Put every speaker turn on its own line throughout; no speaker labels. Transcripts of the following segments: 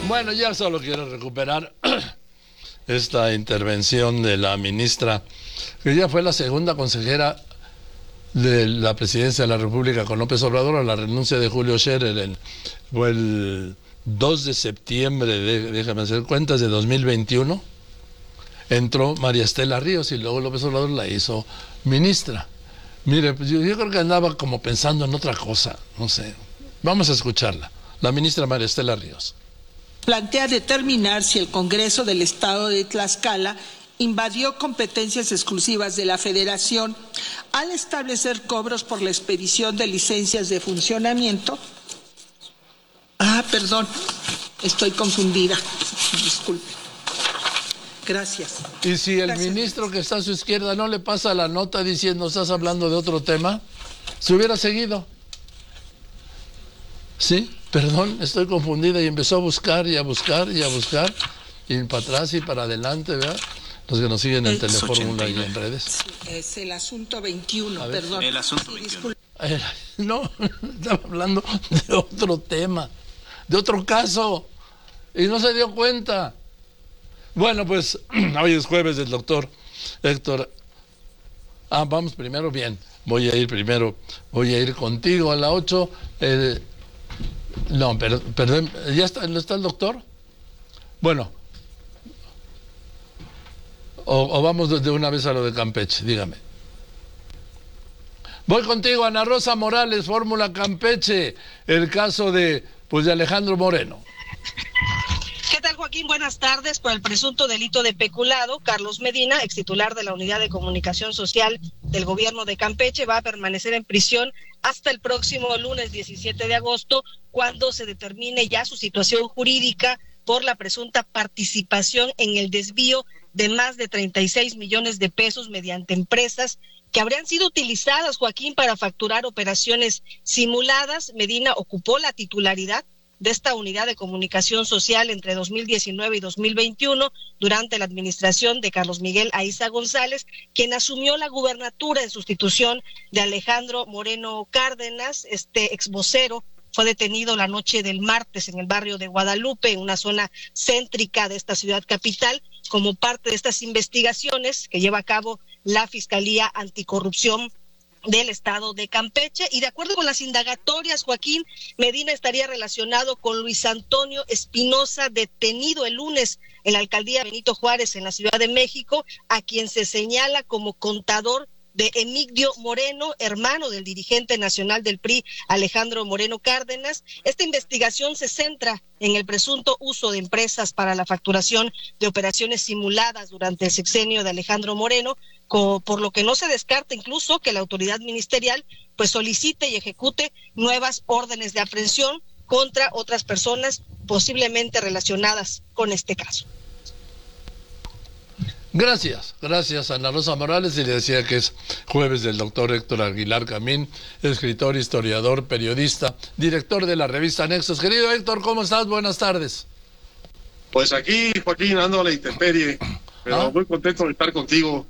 Bueno, ya solo quiero recuperar esta intervención de la ministra, que ya fue la segunda consejera de la presidencia de la República con López Obrador. A la renuncia de Julio Scherer fue el 2 de septiembre, déjame hacer cuentas, de 2021. Entró María Estela Ríos y luego López Obrador la hizo ministra. Mire, pues yo creo que andaba como pensando en otra cosa, no sé. Vamos a escucharla. La ministra María Estela Ríos
plantea determinar si el Congreso del Estado de Tlaxcala invadió competencias exclusivas de la Federación al establecer cobros por la expedición de licencias de funcionamiento. Perdón, estoy confundida. Disculpe. Gracias.
Y si el ministro que está a su izquierda no le pasa la nota diciendo estás hablando de otro tema, se hubiera seguido. Sí, perdón, estoy confundida, y empezó a buscar y a buscar y a buscar, y para atrás y para adelante, ¿verdad? Los que nos siguen en Telefórmula y en redes.
Sí, es el asunto 21, perdón.
El asunto 21.
No, estaba hablando de otro tema, de otro caso, y no se dio cuenta. Bueno, pues hoy es jueves del doctor Héctor. Vamos primero, bien. Voy a ir contigo a las 8. No, perdón, ¿ya está el doctor? Bueno, o vamos de una vez a lo de Campeche, dígame. Voy contigo, Ana Rosa Morales, Fórmula Campeche, el caso de Alejandro Moreno.
¿Qué tal, Joaquín? Buenas tardes. Por el presunto delito de peculado, Carlos Medina, extitular de la Unidad de Comunicación Social del Gobierno de Campeche, va a permanecer en prisión hasta el próximo lunes 17 de agosto, cuando se determine ya su situación jurídica por la presunta participación en el desvío de más de 36 millones de pesos mediante empresas que habrían sido utilizadas, Joaquín, para facturar operaciones simuladas. Medina ocupó la titularidad de esta unidad de comunicación social entre 2019 y 2021 durante la administración de Carlos Miguel Aiza González, quien asumió la gubernatura en sustitución de Alejandro Moreno Cárdenas. Este exvocero fue detenido la noche del martes en el barrio de Guadalupe, en una zona céntrica de esta ciudad capital, como parte de estas investigaciones que lleva a cabo la Fiscalía Anticorrupción del estado de Campeche. Y de acuerdo con las indagatorias, Joaquín, Medina estaría relacionado con Luis Antonio Espinosa, detenido el lunes en la alcaldía Benito Juárez en la Ciudad de México, a quien se señala como contador de Emigdio Moreno, hermano del dirigente nacional del PRI, Alejandro Moreno Cárdenas. Esta investigación se centra en el presunto uso de empresas para la facturación de operaciones simuladas durante el sexenio de Alejandro Moreno, por lo que no se descarta incluso que la autoridad ministerial pues solicite y ejecute nuevas órdenes de aprehensión contra otras personas posiblemente relacionadas con este caso.
Gracias Ana Rosa Morales, y le decía que es jueves del doctor Héctor Aguilar Camín, escritor, historiador, periodista, director de la revista Nexos. Querido Héctor, ¿cómo estás? Buenas tardes.
Pues aquí, Joaquín, ando a la intemperie, pero muy contento de estar contigo.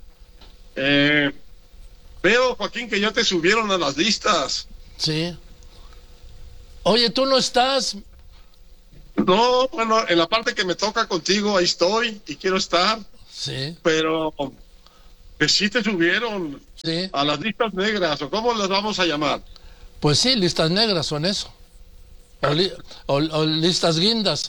Veo, Joaquín, que ya te subieron a las listas.
Sí. Oye, ¿tú no estás?
No, bueno, en la parte que me toca contigo, ahí estoy y quiero estar.
Sí.
Pero que sí te subieron a las listas negras, o ¿cómo las vamos a llamar?
Pues sí, listas negras son eso. O listas guindas.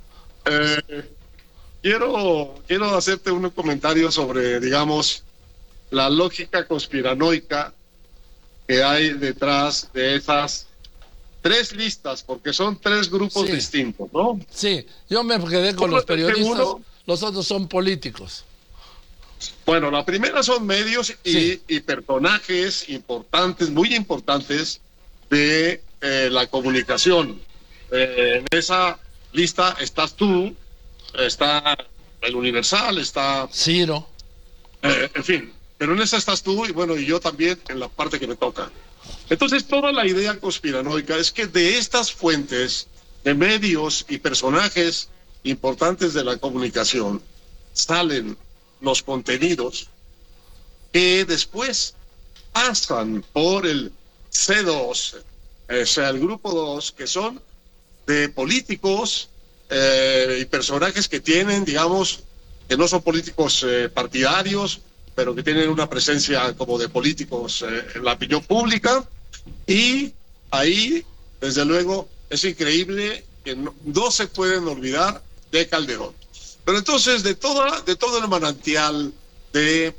Quiero hacerte un comentario sobre, digamos, la lógica conspiranoica que hay detrás de esas 3 listas, porque son 3 grupos distintos, ¿no?
Sí, yo me quedé con los periodistas, los otros son políticos.
Bueno, la primera son medios y personajes importantes, muy importantes de la comunicación. En esa lista estás tú, está el Universal, está
Ciro,
en fin, pero en esa estás tú y bueno, y yo también en la parte que me toca. Entonces, toda la idea conspiranoica es que de estas fuentes de medios y personajes importantes de la comunicación salen los contenidos que después pasan por el C2, o sea, el grupo 2, que son de políticos, y personajes que tienen, digamos, que no son políticos partidarios, pero que tienen una presencia como de políticos en la opinión pública. Y ahí, desde luego, es increíble que no se pueden olvidar de Calderón. Pero entonces, de todo el manantial de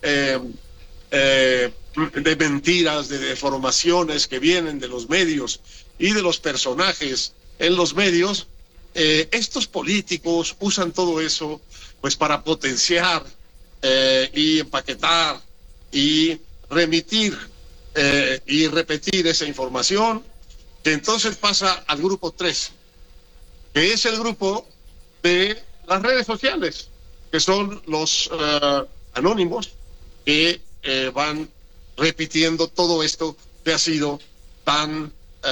mentiras, de deformaciones que vienen de los medios y de los personajes en los medios, estos políticos usan todo eso pues para potenciar y empaquetar y remitir y repetir esa información, que entonces pasa al grupo 3, que es el grupo de las redes sociales, que son los anónimos que van repitiendo todo esto que ha sido tan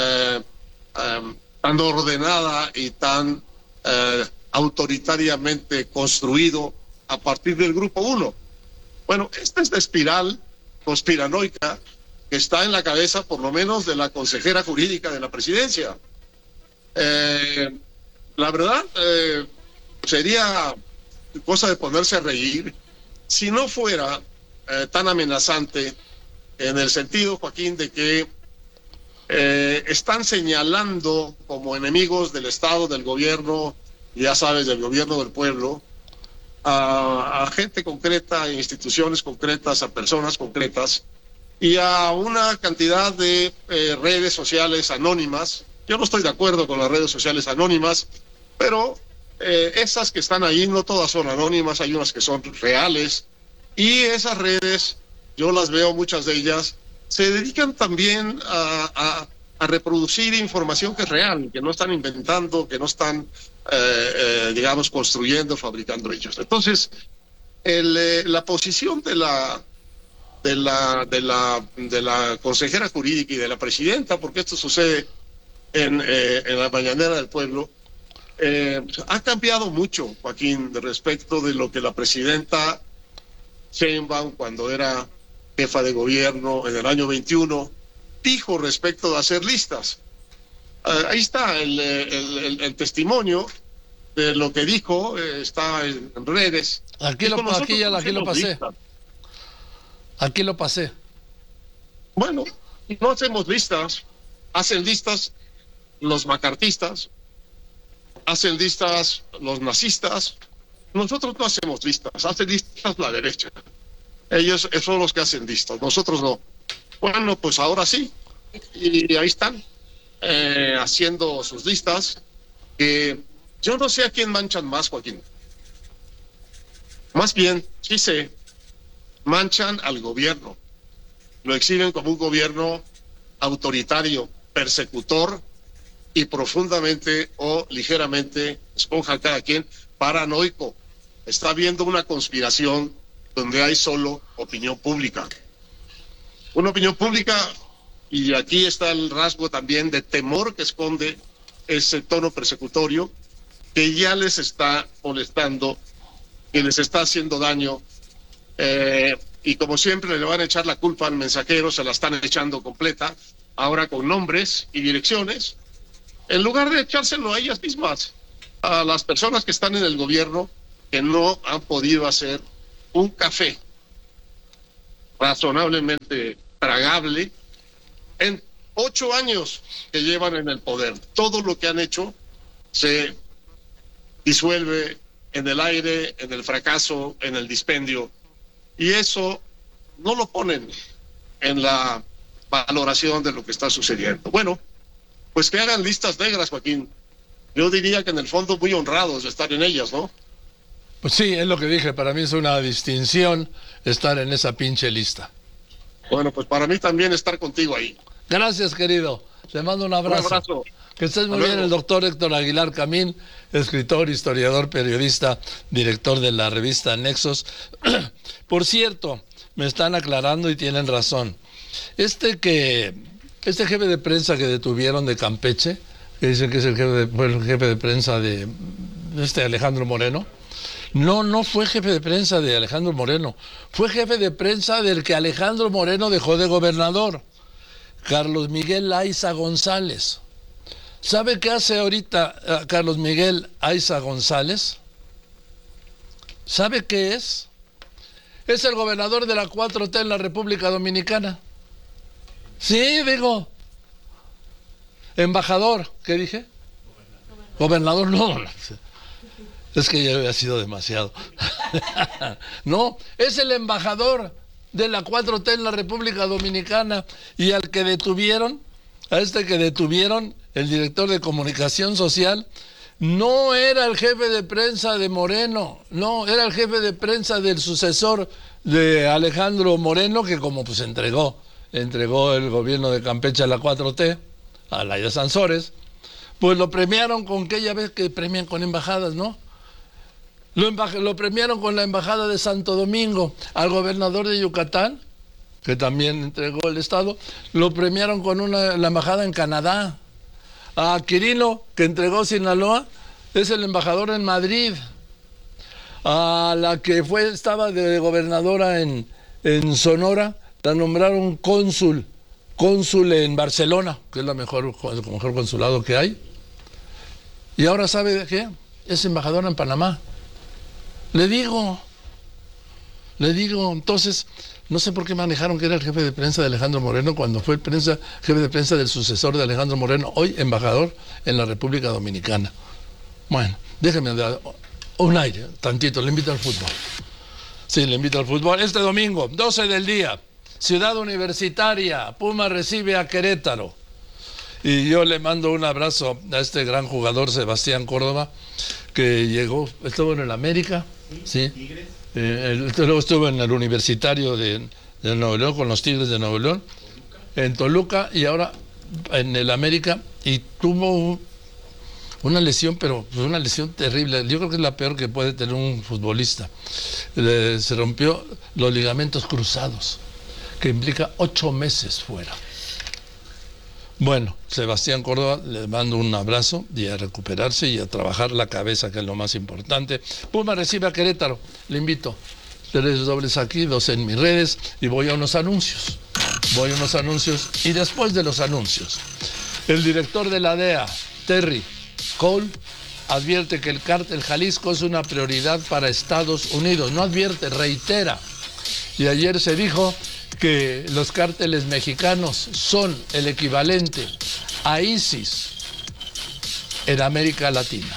ordenada y tan autoritariamente construido a partir del grupo 1. Bueno, esta es la espiral conspiranoica que está en la cabeza, por lo menos, de la consejera jurídica de la presidencia. La verdad, sería cosa de ponerse a reír si no fuera tan amenazante, en el sentido, Joaquín, de que están señalando como enemigos del Estado, del gobierno, ya sabes, del gobierno del pueblo, a gente concreta, a instituciones concretas, a personas concretas, y a una cantidad de redes sociales anónimas. Yo no estoy de acuerdo con las redes sociales anónimas, pero esas que están ahí no todas son anónimas, hay unas que son reales, y esas redes, yo las veo, muchas de ellas, se dedican también a reproducir información que es real, que no están inventando, que no están, digamos, construyendo, fabricando ellos. Entonces, la posición de la consejera jurídica y de la presidenta, porque esto sucede en la mañanera del pueblo, ha cambiado mucho, Joaquín, respecto de lo que la presidenta Sheinbaum, cuando era jefa de gobierno en el año 21, dijo respecto de hacer listas. Ahí está el testimonio de lo que dijo, está en redes.
Aquí lo pasé. Aquí lo pasé.
Bueno, no hacemos listas, hacen listas los macartistas, hacen listas los nazistas. Nosotros no hacemos listas, hacen listas la derecha. Ellos son los que hacen listas, nosotros no. Bueno, pues ahora sí, y ahí están, haciendo sus listas, que yo no sé a quién manchan más, Joaquín. Más bien, sí sé, manchan al gobierno, lo exhiben como un gobierno autoritario, persecutor y profundamente o ligeramente, esponja cada quien, paranoico. Está habiendo una conspiración donde hay solo opinión pública. Una opinión pública, y aquí está el rasgo también de temor que esconde ese tono persecutorio, que ya les está molestando, que les está haciendo daño, y como siempre le van a echar la culpa al mensajero, se la están echando completa, ahora con nombres y direcciones, en lugar de echárselo a ellas mismas, a las personas que están en el gobierno, que no han podido hacer un café razonablemente tragable en 8 años que llevan en el poder. Todo lo que han hecho se disuelve en el aire, en el fracaso, en el dispendio, y eso no lo ponen en la valoración de lo que está sucediendo. Bueno, pues que hagan listas negras, Joaquín. Yo diría que en el fondo muy honrados de estar en ellas, ¿no?
Pues sí, es lo que dije, para mí es una distinción estar en esa pinche lista.
Bueno, pues para mí también estar contigo ahí.
Gracias, querido. Te mando un abrazo.
Un abrazo.
Que estés muy bien, el doctor Héctor Aguilar Camín, escritor, historiador, periodista, director de la revista Nexos. Por cierto, me están aclarando y tienen razón. Este jefe de prensa que detuvieron de Campeche, que dicen que es el jefe de prensa de Alejandro Moreno, no fue jefe de prensa de Alejandro Moreno, fue jefe de prensa del que Alejandro Moreno dejó de gobernador, Carlos Miguel Laiza González. ¿Sabe qué hace ahorita Carlos Miguel Aiza González? ¿Sabe qué es? Es el gobernador de la 4T en la República Dominicana. Sí, digo. Embajador, ¿qué dije? Gobernador, no. Es que ya había sido demasiado. No, es el embajador de la 4T en la República Dominicana, y al que detuvieron, el director de comunicación social, no era el jefe de prensa de Moreno, no, era el jefe de prensa del sucesor de Alejandro Moreno, que como pues entregó el gobierno de Campeche a la 4T, a Laia Sansores, pues lo premiaron con que ya ves que premian con embajadas, ¿no? Lo premiaron con la embajada de Santo Domingo. Al gobernador de Yucatán, que también entregó el estado, lo premiaron con la embajada en Canadá. A Quirino, que entregó Sinaloa, es el embajador en Madrid. A la que estaba de gobernadora en Sonora, la nombraron cónsul en Barcelona, que es el mejor consulado que hay. Y ahora, ¿sabe de qué? Es embajadora en Panamá. Le digo, entonces, no sé por qué manejaron que era el jefe de prensa de Alejandro Moreno cuando fue jefe de prensa del sucesor de Alejandro Moreno, hoy embajador en la República Dominicana. Bueno, déjeme dar un aire, tantito, le invito al fútbol. Sí, le invito al fútbol. Este domingo, 12 del día, Ciudad Universitaria, Puma recibe a Querétaro. Y yo le mando un abrazo a este gran jugador, Sebastián Córdoba, que estuvo en el América, ¿sí? Luego estuvo en el Universitario de Nuevo León, con los Tigres de Nuevo León, en Toluca, y ahora en el América, y tuvo una lesión, pero una lesión terrible. Yo creo que es la peor que puede tener un futbolista. Se rompió los ligamentos cruzados, que implica 8 meses fuera. Bueno, Sebastián Córdoba, le mando un abrazo y a recuperarse y a trabajar la cabeza, que es lo más importante. Puma recibe a Querétaro, le invito. 3 dobles aquí, 2 en mis redes, y voy a unos anuncios. Y después de los anuncios, el director de la DEA, Terry Cole, advierte que el cártel Jalisco es una prioridad para Estados Unidos. No advierte, reitera. Y ayer se dijo que los cárteles mexicanos son el equivalente a ISIS en América Latina.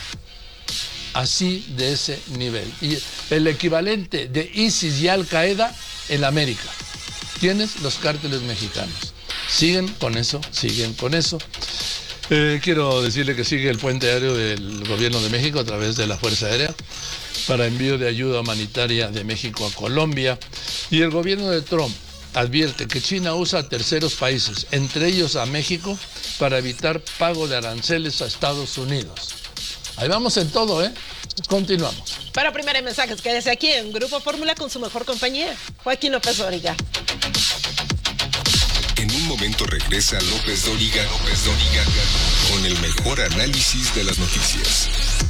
Así, de ese nivel. Y el equivalente de ISIS y Al Qaeda en América. ¿Quiénes? Los cárteles mexicanos. Siguen con eso. Quiero decirle que sigue el puente aéreo del Gobierno de México a través de la Fuerza Aérea para envío de ayuda humanitaria de México a Colombia. Y el gobierno de Trump advierte que China usa a terceros países, entre ellos a México, para evitar pago de aranceles a Estados Unidos. Ahí vamos en todo, ¿eh? Continuamos.
Para Primera en Mensajes, quédese aquí en Grupo Fórmula con su mejor compañía, Joaquín López Dóriga.
En un momento regresa López Dóriga con el mejor análisis de las noticias.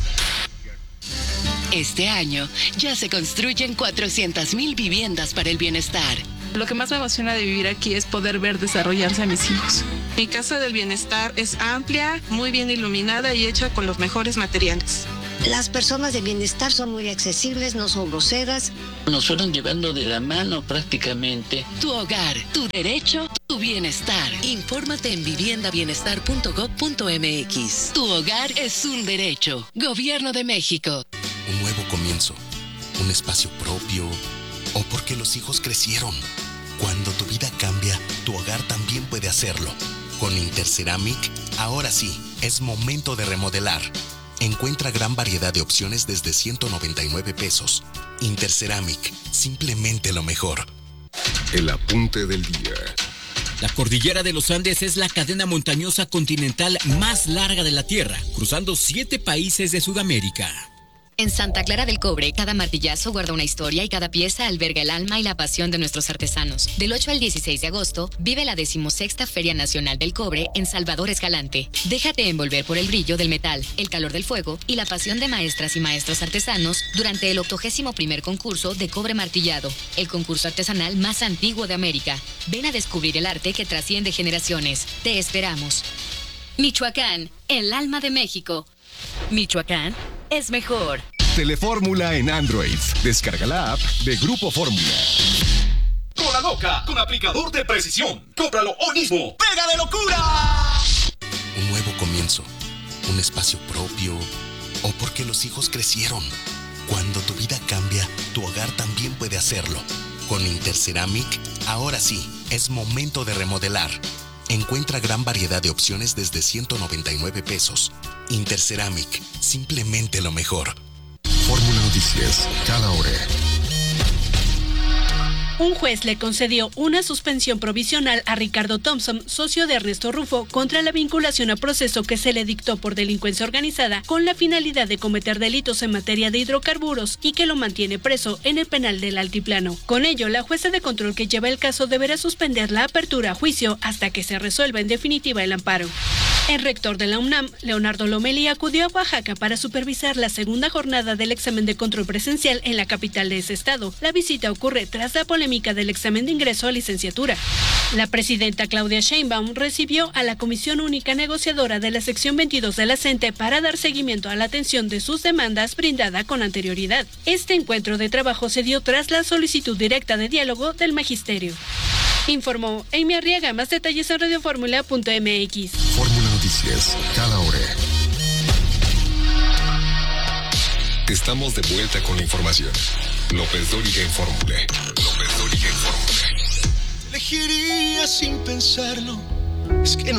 Este año ya se construyen 400,000 viviendas para el bienestar.
Lo que más me emociona de vivir aquí es poder ver desarrollarse a mis hijos. Mi casa del bienestar es amplia, muy bien iluminada y hecha con los mejores materiales.
Las personas de bienestar son muy accesibles, no son groseras.
Nos fueron llevando de la mano prácticamente.
Tu hogar, tu derecho, tu bienestar. Infórmate en viviendabienestar.gov.mx. Tu hogar es un derecho. Gobierno de México.
Un nuevo comienzo, un espacio propio, o porque los hijos crecieron. Cuando tu vida cambia, tu hogar también puede hacerlo. Con Interceramic, ahora sí, es momento de remodelar. Encuentra gran variedad de opciones desde 199 pesos. Interceramic, simplemente lo mejor.
El apunte del día.
La cordillera de los Andes es la cadena montañosa continental más larga de la Tierra, cruzando 7 países de Sudamérica.
En Santa Clara del Cobre, cada martillazo guarda una historia y cada pieza alberga el alma y la pasión de nuestros artesanos. Del 8 al 16 de agosto, vive la 16ª Feria Nacional del Cobre en Salvador Escalante. Déjate envolver por el brillo del metal, el calor del fuego y la pasión de maestras y maestros artesanos durante el 81º concurso de cobre martillado, el concurso artesanal más antiguo de América. Ven a descubrir el arte que trasciende generaciones. Te esperamos. Michoacán, el alma de México. Michoacán es mejor.
Telefórmula en Android. Descarga la app de Grupo Fórmula.
Cola loca con aplicador de precisión. Cómpralo hoy mismo. ¡Pega de locura!
Un nuevo comienzo. Un espacio propio. O porque los hijos crecieron. Cuando tu vida cambia, tu hogar también puede hacerlo. Con Interceramic, ahora sí, es momento de remodelar. Encuentra gran variedad de opciones desde 199 pesos. Interceramic, simplemente lo mejor.
Fórmula Noticias, cada hora.
Un juez le concedió una suspensión provisional a Ricardo Thompson, socio de Ernesto Rufo, contra la vinculación a proceso que se le dictó por delincuencia organizada con la finalidad de cometer delitos en materia de hidrocarburos y que lo mantiene preso en el penal del Altiplano. Con ello, la jueza de control que lleva el caso deberá suspender la apertura a juicio hasta que se resuelva en definitiva el amparo. El rector de la UNAM, Leonardo Lomelí, acudió a Oaxaca para supervisar la segunda jornada del examen de control presencial en la capital de ese estado. La visita ocurre tras la polémica del examen de ingreso a licenciatura. La presidenta Claudia Sheinbaum recibió a la Comisión Única Negociadora de la sección 22 de la CENTE para dar seguimiento a la atención de sus demandas brindada con anterioridad. Este encuentro de trabajo se dio tras la solicitud directa de diálogo del magisterio. Informó Amy Arriaga. Más detalles en radioformula.mx.
Fórmula Noticias, cada hora.
Estamos de vuelta con la información. López Dóriga en Fórmula. López Dóriga en Fórmula.
Elegiría sin pensarlo. Es que no